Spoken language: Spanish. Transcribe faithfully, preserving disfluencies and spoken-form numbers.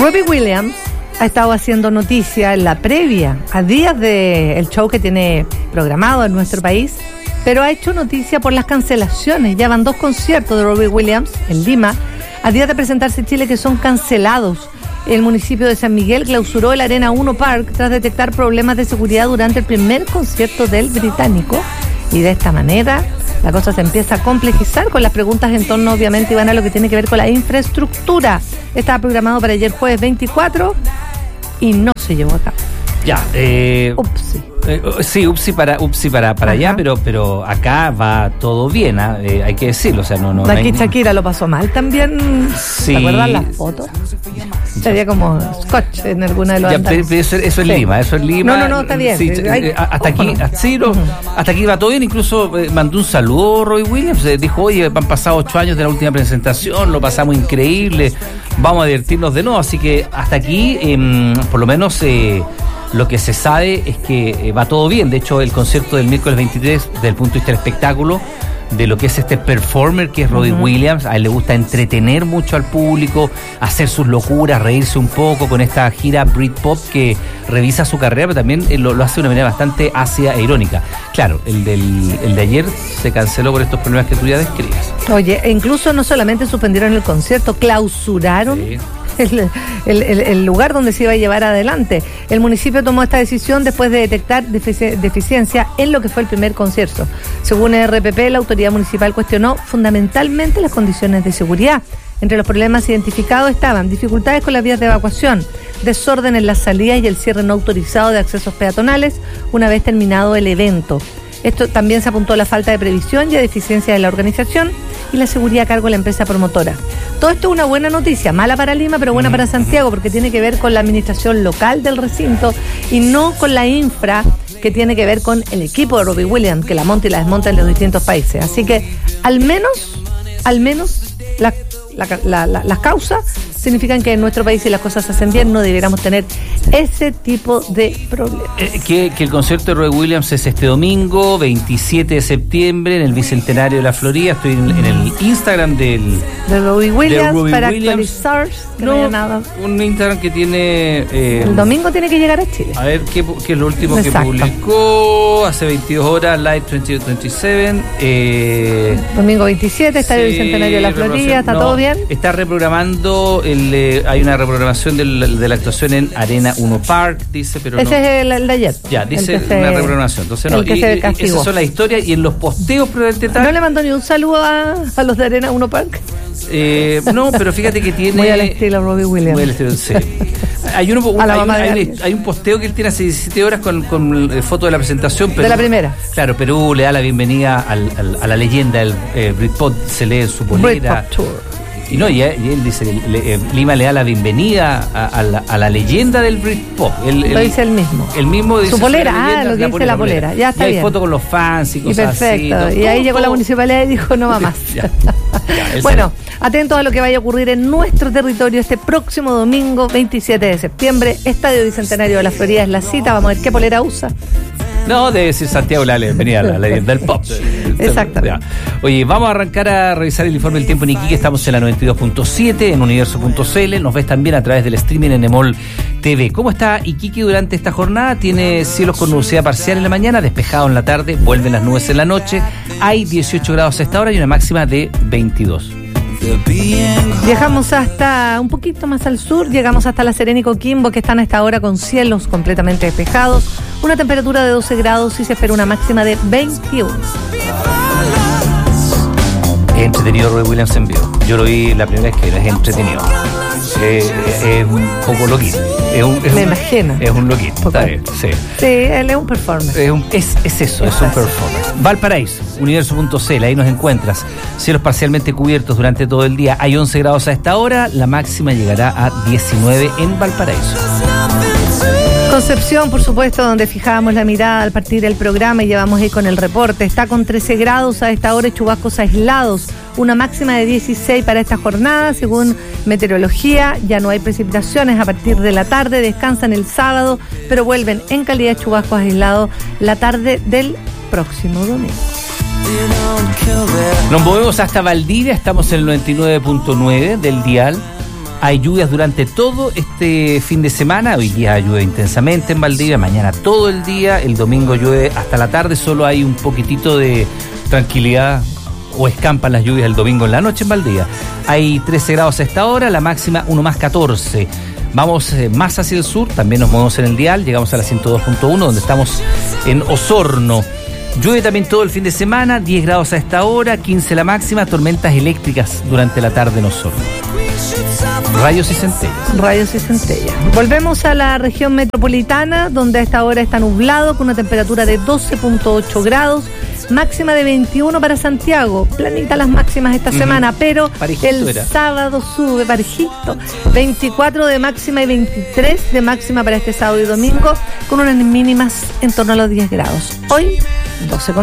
Robbie Williams ha estado haciendo noticia en la previa, a días del show que tiene programado en nuestro país, pero ha hecho noticia por las cancelaciones. Ya van dos conciertos de Robbie Williams en Lima, a días de presentarse en Chile, que son cancelados. El municipio de San Miguel clausuró el Arena uno Park tras detectar problemas de seguridad durante el primer concierto del británico, y de esta manera la cosa se empieza a complejizar con las preguntas en torno, obviamente, Iván, a lo que tiene que ver con la infraestructura. Estaba programado para ayer jueves veinticuatro y no se llevó a cabo. Ya, eh... Upsi. Eh, sí, upsi para, upsi para, para allá, pero, pero acá va todo bien, ¿eh? Eh, hay que decirlo, o sea, no, no. Aquí no hay... Shakira lo pasó mal también. Sí. ¿Te acuerdas las fotos? Sería como scotch en alguna de los ya, pero, pero eso, eso es sí. Lima, eso es Lima. No, no, no, está bien. Sí, Hay... hasta aquí, no. sí, no, uh-huh. hasta aquí va todo bien. Incluso eh, mandó un saludo a Roy Williams, eh, dijo, oye, han pasado ocho años de la última presentación, lo pasamos increíble, vamos a divertirnos de nuevo. Así que hasta aquí, eh, por lo menos, eh, lo que se sabe es que eh, va todo bien. De hecho, el concierto del miércoles veintitrés, desde el punto de vista del espectáculo, de lo que es este performer que es Robbie uh-huh. Williams, a él le gusta entretener mucho al público, hacer sus locuras, reírse un poco con esta gira Britpop que revisa su carrera, pero también lo, lo hace de una manera bastante ácida e irónica. Claro, el, del, el de ayer se canceló por estos problemas que tú ya describes. Oye, e incluso no solamente suspendieron el concierto, clausuraron sí. El, el, el, el lugar donde se iba a llevar adelante. El municipio tomó esta decisión después de detectar defici- deficiencia en lo que fue el primer concierto. Según el R P P, la autoridad municipal cuestionó fundamentalmente las condiciones de seguridad. Entre los problemas identificados estaban dificultades con las vías de evacuación, desorden en las salidas y el cierre no autorizado de accesos peatonales una vez terminado el evento. Esto también se apuntó a la falta de previsión y a deficiencia de la organización y la seguridad a cargo de la empresa promotora. Todo esto es una buena noticia, mala para Lima, pero buena para Santiago, porque tiene que ver con la administración local del recinto y no con la infra que tiene que ver con el equipo de Robbie Williams, que la monta y la desmonta en los distintos países. Así que, al menos, al menos, la, la, la, la, las causas significan que en nuestro país, si las cosas se hacen bien, no deberíamos tener ese tipo de problemas. Eh, que, que el concierto de Robbie Williams es este domingo, veintisiete de septiembre, en el Bicentenario de la Florida. Estoy en, en el Instagram del... De Robbie Williams, de Robbie para Williams. actualizar, que no, no haya nada. Un Instagram que tiene... Eh, el domingo tiene que llegar a Chile. A ver, ¿qué, qué es lo último Exacto. que publicó? Hace veintidós horas, Live veintidós veintisiete. Eh, domingo veintisiete, Estadio sí, Bicentenario de la Florida, ¿está no, todo bien? Está reprogramando, el, eh, hay una reprogramación del, de la actuación en Arena uno Park, dice, pero ese no. es el, el de ayer. Ya, dice se, una reprogramación. Entonces, no, el que y, se y, castigó. esas son las historias, y en los posteos ¿No le mandó ni un saludo a, a los de Arena uno Park? Eh, no, pero fíjate que tiene... Muy al estilo Robbie Williams. Muy al estilo, sí. Hay, uno, un, a la hay, mamá un, de hay, un, hay un posteo que él tiene hace diecisiete horas con, con eh, foto de la presentación. Perú, de la primera. Claro, Perú le da la bienvenida al, al, a la leyenda del eh, Britpop, se lee su polera. Britpop Tour. Y no, y, y él dice, le, eh, Lima le da la bienvenida a, a, la, a la leyenda del Britpop. El, lo dice él mismo. El mismo dice su polera, leyenda, ah, lo que la dice polera, la polera. Ya está y hay bien. fotos con los fans y cosas y perfecto. así. Y todo, ahí llegó todo. la municipalidad y dijo, no va más. Ya, ya, bueno, atentos a lo que vaya a ocurrir en nuestro territorio este próximo domingo, veintisiete de septiembre. Estadio Bicentenario de la Florida es la cita. Vamos a ver qué polera usa. No, debe decir Santiago la bienvenida a la leyenda del pop. Exactamente. Oye, vamos a arrancar a revisar el informe del tiempo en Iquique. Estamos en la noventa y dos punto siete, en universo punto c l. Nos ves también a través del streaming en Emol T V. ¿Cómo está Iquique durante esta jornada? Tiene cielos con nubosidad parcial en la mañana, despejado en la tarde, vuelven las nubes en la noche. Hay dieciocho grados a esta hora y una máxima de veintidós. Viajamos hasta un poquito más al sur, llegamos hasta La Serena y Coquimbo, que están a esta hora con cielos completamente despejados, una temperatura de doce grados y se espera una máxima de veintiuno. Es entretenido Robbie Williams en vivo. Yo lo vi la primera vez que era, es entretenido. Es, es, es un poco loquito. Es un, es Me un, imagino. Es un loquito. Está bien, sí. Sí, él es un performer. Es, un, es, es eso, es un performer. Valparaíso, universo punto c l, ahí nos encuentras. Cielos parcialmente cubiertos durante todo el día. Hay once grados a esta hora. La máxima llegará a diecinueve en Valparaíso. Concepción, por supuesto, donde fijábamos la mirada al partir del programa y llevamos ahí con el reporte. Está con trece grados a esta hora y chubascos aislados. Una máxima de dieciséis para esta jornada, según meteorología. Ya no hay precipitaciones a partir de la tarde. Descansan el sábado, pero vuelven en calidad de chubascos aislados la tarde del próximo domingo. Nos movemos hasta Valdivia. Estamos en el noventa y nueve punto nueve del dial. Hay lluvias durante todo este fin de semana. Hoy día llueve intensamente en Valdivia, mañana todo el día, el domingo llueve hasta la tarde, solo hay un poquitito de tranquilidad o escampan las lluvias el domingo en la noche en Valdivia. Hay trece grados a esta hora, la máxima uno más catorce. Vamos eh, más hacia el sur, también nos movemos en el dial, llegamos a la ciento dos punto uno, donde estamos en Osorno. Llueve también todo el fin de semana, diez grados a esta hora, quince la máxima, tormentas eléctricas durante la tarde en Osorno. Rayos y centellas. Rayos y centellas. Volvemos a la región metropolitana, donde a esta hora está nublado, con una temperatura de doce punto ocho grados, máxima de veintiuno para Santiago. Planita las máximas esta uh-huh. semana, pero parejito el era. Sábado sube parejito. veinticuatro de máxima y veintitrés de máxima para este sábado y domingo, con unas mínimas en torno a los diez grados. Hoy, doce con